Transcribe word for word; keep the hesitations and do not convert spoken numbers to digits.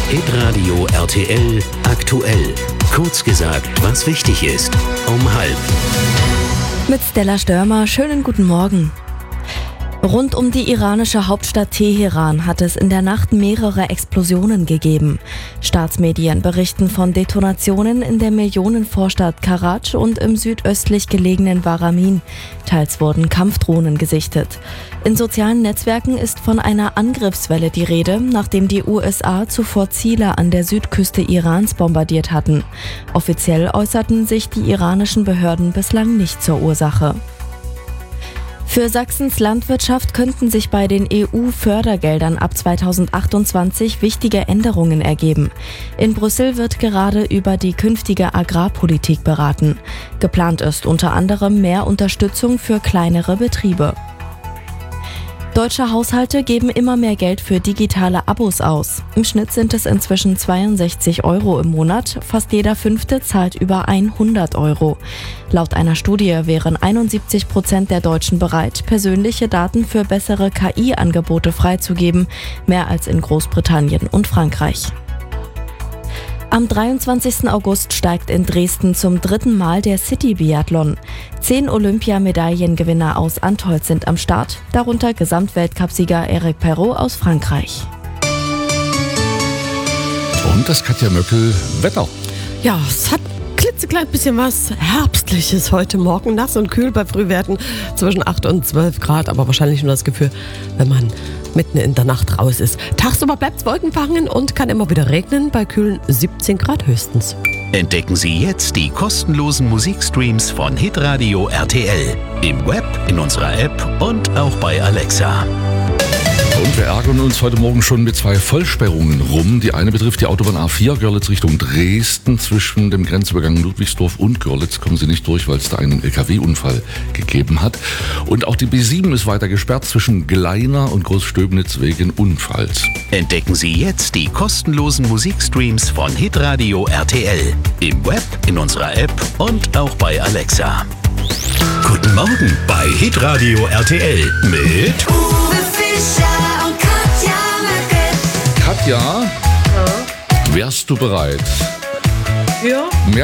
Hitradio R T L aktuell. Kurz gesagt, was wichtig ist. Um halb. Mit Stella Störmer, schönen guten Morgen. Rund um die iranische Hauptstadt Teheran hat es in der Nacht mehrere Explosionen gegeben. Staatsmedien berichten von Detonationen in der Millionenvorstadt Karaj und im südöstlich gelegenen Baramin. Teils wurden Kampfdrohnen gesichtet. In sozialen Netzwerken ist von einer Angriffswelle die Rede, nachdem die U S A zuvor Ziele an der Südküste Irans bombardiert hatten. Offiziell äußerten sich die iranischen Behörden bislang nicht zur Ursache. Für Sachsens Landwirtschaft könnten sich bei den E U-Fördergeldern ab zweitausendachtundzwanzig wichtige Änderungen ergeben. In Brüssel wird gerade über die künftige Agrarpolitik beraten. Geplant ist unter anderem mehr Unterstützung für kleinere Betriebe. Deutsche Haushalte geben immer mehr Geld für digitale Abos aus. Im Schnitt sind es inzwischen zweiundsechzig Euro im Monat, fast jeder Fünfte zahlt über hundert Euro. Laut einer Studie wären einundsiebzig Prozent der Deutschen bereit, persönliche Daten für bessere K I-Angebote freizugeben, mehr als in Großbritannien und Frankreich. Am dreiundzwanzigsten August steigt in Dresden zum dritten Mal der City-Biathlon. Zehn Olympiamedaillengewinner aus Antholz sind am Start, darunter Gesamtweltcupsieger Eric Perrault aus Frankreich. Und das Katja Möckel Wetter. Ja, es hat ein klitzeklein bisschen was Herbstliches heute Morgen. Nass und kühl bei Frühwerten zwischen acht und zwölf Grad. Aber wahrscheinlich nur das Gefühl, wenn man mitten in der Nacht raus ist. Tagsüber bleibt es wolkenverhangen und kann immer wieder regnen, bei kühlen siebzehn Grad höchstens. Entdecken Sie jetzt die kostenlosen Musikstreams von Hitradio R T L. Im Web, in unserer App und auch bei Alexa. Und wir ärgern uns heute Morgen schon mit zwei Vollsperrungen rum. Die eine betrifft die Autobahn A vier, Görlitz Richtung Dresden. Zwischen dem Grenzübergang Ludwigsdorf und Görlitz kommen sie nicht durch, weil es da einen L K W-Unfall gegeben hat. Und auch die B sieben ist weiter gesperrt zwischen Gleiner und Großstöbnitz wegen Unfalls. Entdecken Sie jetzt die kostenlosen Musikstreams von Hitradio R T L. Im Web, in unserer App und auch bei Alexa. Guten Morgen bei Hitradio R T L mit Uwe Fischer und Katja Möckel. Katja, wärst du bereit? Ja. Mehr